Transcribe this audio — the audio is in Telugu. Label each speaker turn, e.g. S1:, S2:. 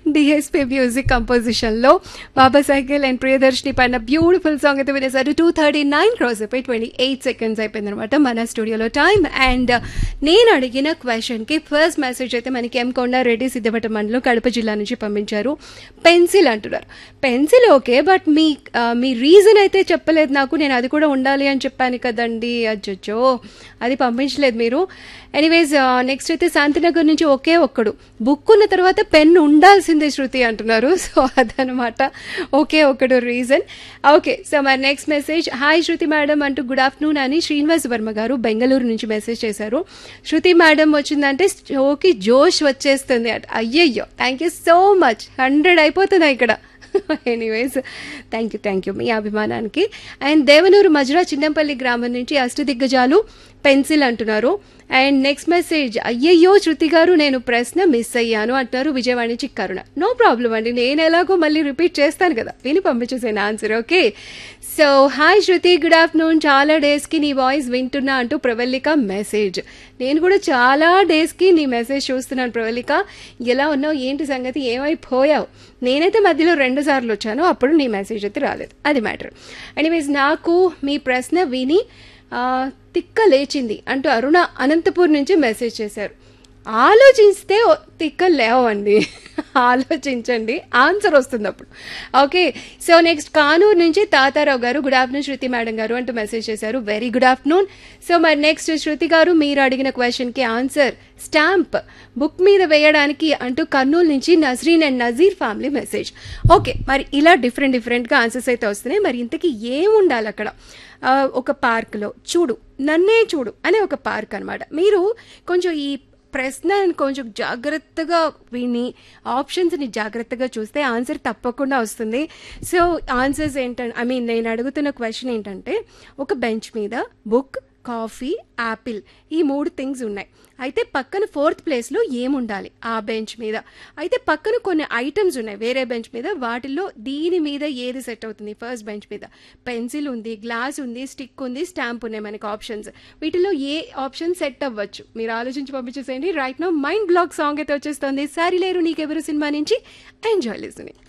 S1: DSP music కంపోజిషన్లో Baba cycle and Priyadarshini పైన బ్యూటిఫుల్ సాంగ్ అయితే వినేసారు. 2:39 క్రాస్ అయిపోయి 28 సెకండ్స్ అయిపోయిందనమాట మన స్టూడియోలో టైం. అండ్ నేను అడిగిన క్వశ్చన్కి ఫస్ట్ మెసేజ్ అయితే మనకి ఎం కొండారెడ్డి సిద్ధవటం మండలం కడప జిల్లా నుంచి పంపించారు. పెన్సిల్ అంటున్నారు. Pencil okay, but me reason అయితే చెప్పలేదు నాకు. నేను అది కూడా ఉండాలి అని చెప్పాను కదండి. అచ్చో, అది పంపించలేదు మీరు. ఎనీవేస్ నెక్స్ట్ అయితే శాంతినగర్ నుంచి ఒకే ఒక్కడు బుక్ ఉన్న తర్వాత పెన్ ఉండాల్సిందే శృతి అంటున్నారు. సో అదనమాట ఒకే ఒక్కడు రీజన్. ఓకే, సో మరి నెక్స్ట్ మెసేజ్, హాయ్ శృతి మేడం అంటూ గుడ్ ఆఫ్టర్నూన్ అని శ్రీనివాస్ వర్మ గారు బెంగళూరు నుంచి మెసేజ్ చేశారు. శృతి మేడం వచ్చిందంటే షోకి జోష్ వచ్చేస్తుంది అట. అయ్యయ్యో, థ్యాంక్ యూ సో మచ్. 100 అయిపోతుంది ఇక్కడ. ఎనీవేస్ థ్యాంక్ యూ మీ అభిమానానికి. అండ్ దేవనూరు మజ్రా చిన్నంపల్లి గ్రామం నుంచి అష్టదిగ్గజాలు పెన్సిల్ అంటున్నారు. అండ్ నెక్స్ట్ మెసేజ్, అయ్యయ్యో శృతి గారు నేను ప్రశ్న మిస్ అయ్యాను అంటున్నారు విజయవాడ నుంచి కరుణ. నో ప్రాబ్లం అండి, నేను ఎలాగో మళ్ళీ రిపీట్ చేస్తాను కదా, విని పంపించేసాను ఆన్సర్. ఓకే, సో హాయ్ శృతి, గుడ్ ఆఫ్టర్నూన్. చాలా డేస్కి నీ వాయిస్ వింటున్నా అంటూ ప్రవల్లిక మెసేజ్. నేను కూడా చాలా డేస్కి నీ మెసేజ్ చూస్తున్నాను ప్రవల్లిక. ఎలా ఉన్నావు, ఏంటి సంగతి, ఏమైపోయావు? నేనైతే మధ్యలో 2 సార్లు వచ్చాను, అప్పుడు నీ మెసేజ్ అయితే రాలేదు, అది మ్యాటర్. ఎనీవేస్ నాకు మీ ప్రశ్న విని తిక్క లేచింది అంటూ అరుణ అనంతపూర్ నుంచి మెసేజ్ చేశారు. ఆలోచిస్తే తిక్కలు లేవండి, ఆలోచించండి, ఆన్సర్ వస్తుంది అప్పుడు. ఓకే, సో నెక్స్ట్ కానూరు నుంచి తాతారావు గారు గుడ్ ఆఫ్టర్నూన్ శృతి మేడం గారు అంటూ మెసేజ్ చేశారు. Very good afternoon. సో మరి నెక్స్ట్ శృతి గారు మీరు అడిగిన క్వశ్చన్కి ఆన్సర్ స్టాంప్ బుక్ మీద వేయడానికి అంటూ కర్నూలు నుంచి Nazreen and Nazir family message. Okay, మరి ఇలా డిఫరెంట్గా ఆన్సర్స్ అయితే వస్తున్నాయి. మరి ఇంతకీ ఏం ఉండాలి అక్కడ? ఒక పార్క్లో చూడు నన్నే చూడు అనే ఒక పార్క్ అనమాట. మీరు కొంచెం ఈ ప్రశ్నని కొంచెం జాగ్రత్తగా విని ఆప్షన్స్ని జాగ్రత్తగా చూస్తే ఆన్సర్ తప్పకుండా వస్తుంది. సో ఆన్సర్స్ ఏంటంటే నేను అడుగుతున్న క్వశ్చన్ ఏంటంటే, ఒక బెంచ్ మీద బుక్, కాఫీ, యాపిల్ ఈ 3 థింగ్స్ ఉన్నాయి. అయితే పక్కన 4th ప్లేస్లో ఏముండాలి ఆ బెంచ్ మీద? అయితే పక్కన కొన్ని ఐటమ్స్ ఉన్నాయి వేరే బెంచ్ మీద, వాటిల్లో దీని మీద ఏది సెట్ అవుతుంది? ఫస్ట్ బెంచ్ మీద పెన్సిల్ ఉంది, గ్లాస్ ఉంది, స్టిక్ ఉంది, స్టాంప్ ఉన్నాయి మనకి ఆప్షన్స్. వీటిలో ఏ ఆప్షన్ సెట్ అవ్వచ్చు? మీరు ఆలోచించి పంపించేసేయండి. Right now mind block song అయితే వచ్చేస్తుంది. సారీ లేరు నీకెవరు సినిమా నుంచి. Enjoy listening.